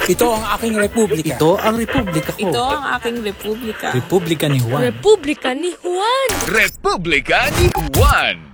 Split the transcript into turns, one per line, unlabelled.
Ito ang aking republika.
Ito ang republika ko.
Ito ang aking republika.
Republika ni Juan.
Republika ni Juan.
Republika ni Juan.